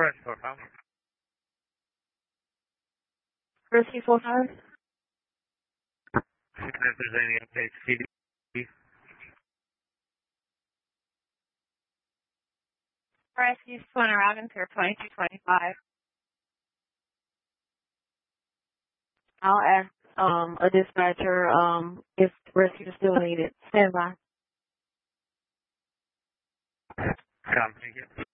Rescue 45. If there's any updates, CD. Rescue 20 around in Pier 2225. I'll ask a dispatcher if rescue is still needed. Stand by. Thank you.